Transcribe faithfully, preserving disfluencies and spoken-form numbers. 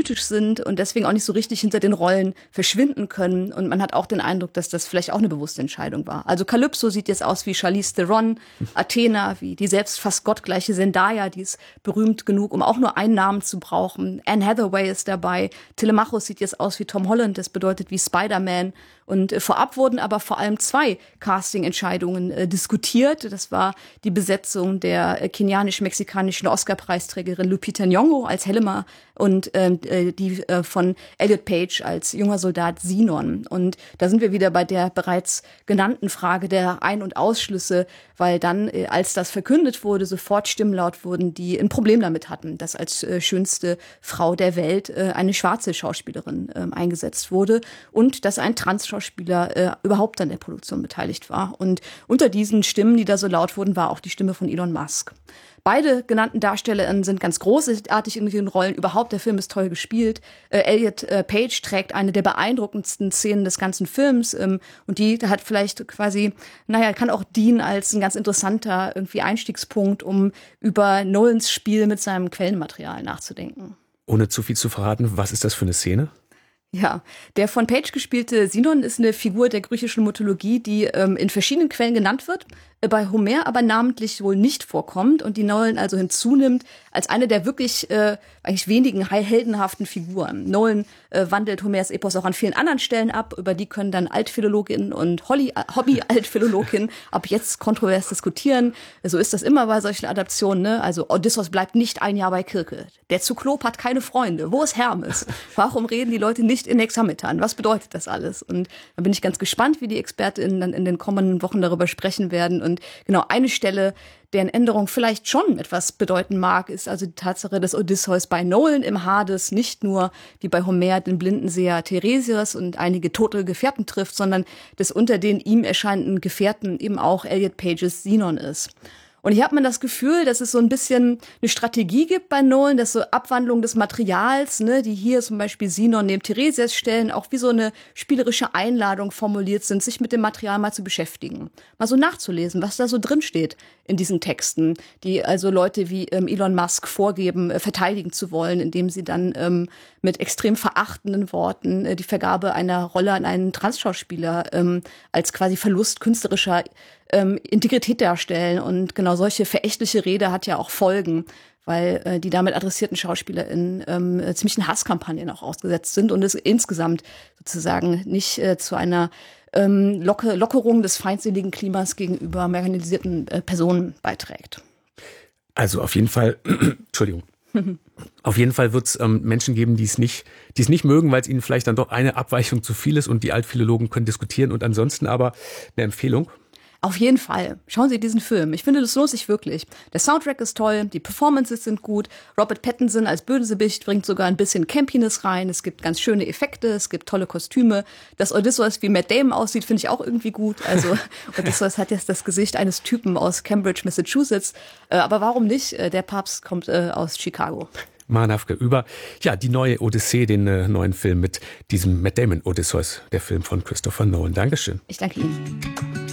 mythisch sind und deswegen auch nicht so richtig hinter den Rollen verschwinden können. Und man hat auch den Eindruck, dass das vielleicht auch eine bewusste Entscheidung war. Also Calypso sieht jetzt aus wie Charlize Theron, Athena wie die selbst fast gottgleiche Zendaya, die ist berühmt genug, um auch nur einen Namen zu brauchen. Anne Hathaway ist dabei. Telemachus sieht jetzt aus wie Tom Holland, das bedeutet wie Spider-Man. Und äh, vorab wurden aber vor allem zwei Casting-Entscheidungen äh, diskutiert. Das war die Besetzung der äh, kenianisch-mexikanischen Oscar-Preisträgerin Lupita Nyong'o als Helena und äh, die äh, von Elliot Page als junger Soldat Sinon. Und da sind wir wieder bei der bereits genannten Frage der Ein- und Ausschlüsse, weil dann, äh, als das verkündet wurde, sofort Stimmen laut wurden, die ein Problem damit hatten, dass als äh, schönste Frau der Welt äh, eine schwarze Schauspielerin äh, eingesetzt wurde und dass ein Trans-Schauspieler äh, überhaupt an der Produktion beteiligt war. Und unter diesen Stimmen, die da so laut wurden, war auch die Stimme von Elon Musk. Beide genannten Darstellerinnen sind ganz großartig in ihren Rollen. Überhaupt, der Film ist toll gespielt. Äh, Elliot äh, Page trägt eine der beeindruckendsten Szenen des ganzen Films. Ähm, und die hat vielleicht quasi, naja, kann auch dienen als ein ganz interessanter irgendwie Einstiegspunkt, um über Nolans Spiel mit seinem Quellenmaterial nachzudenken. Ohne zu viel zu verraten, was ist das für eine Szene? Ja, der von Page gespielte Sinon ist eine Figur der griechischen Mythologie, die ähm, in verschiedenen Quellen genannt wird, äh, bei Homer aber namentlich wohl nicht vorkommt und die Nolan also hinzunimmt als eine der wirklich äh, eigentlich wenigen heldenhaften Figuren. Nolan äh, wandelt Homers Epos auch an vielen anderen Stellen ab, über die können dann Altphilologinnen und Holly, Hobby-Altphilologinnen ab jetzt kontrovers diskutieren. So ist das immer bei solchen Adaptionen, ne? Also Odysseus bleibt nicht ein Jahr bei Kirke. Der Zyklop hat keine Freunde. Wo ist Hermes? Warum reden die Leute nicht in Hexametern? Was bedeutet das alles? Und da bin ich ganz gespannt, wie die ExpertInnen dann in den kommenden Wochen darüber sprechen werden. Und genau eine Stelle, deren Änderung vielleicht schon etwas bedeuten mag, ist also die Tatsache, dass Odysseus bei Nolan im Hades nicht nur wie bei Homer den Blindenseher Tiresias und einige tote Gefährten trifft, sondern dass unter den ihm erscheinenden Gefährten eben auch Elliot Pages Sinon ist. Und ich habe mir das Gefühl, dass es so ein bisschen eine Strategie gibt bei Nolan, dass so Abwandlung des Materials, ne, die hier zum Beispiel Sinon neben Tiresias stellen, auch wie so eine spielerische Einladung formuliert sind, sich mit dem Material mal zu beschäftigen. Mal so nachzulesen, was da so drin steht in diesen Texten, die also Leute wie ähm, Elon Musk vorgeben, äh, verteidigen zu wollen, indem sie dann ähm, mit extrem verachtenden Worten äh, die Vergabe einer Rolle an einen Transschauspieler ähm, als quasi Verlust künstlerischer ähm, Integrität darstellen. Und genau solche verächtliche Rede hat ja auch Folgen, weil äh, die damit adressierten SchauspielerInnen ähm, ziemlichen Hasskampagnen auch ausgesetzt sind und es insgesamt sozusagen nicht äh, zu einer ähm, Locke, Lockerung des feindseligen Klimas gegenüber marginalisierten äh, Personen beiträgt. Also auf jeden Fall, Entschuldigung, auf jeden Fall wird es ähm, Menschen geben, die es nicht, die es nicht mögen, weil es ihnen vielleicht dann doch eine Abweichung zu viel ist und die Altphilologen können diskutieren und ansonsten aber eine Empfehlung. Auf jeden Fall. Schauen Sie diesen Film. Ich finde, das lohnt sich wirklich. Der Soundtrack ist toll, die Performances sind gut. Robert Pattinson als Bösewicht bringt sogar ein bisschen Campiness rein. Es gibt ganz schöne Effekte, es gibt tolle Kostüme. Dass Odysseus wie Matt Damon aussieht, finde ich auch irgendwie gut. Also Odysseus hat jetzt das Gesicht eines Typen aus Cambridge, Massachusetts. Aber warum nicht? Der Papst kommt aus Chicago. Manavke über, ja, die neue Odyssee, den äh, neuen Film mit diesem Matt Damon Odysseus, der Film von Christopher Nolan. Dankeschön. Ich danke Ihnen.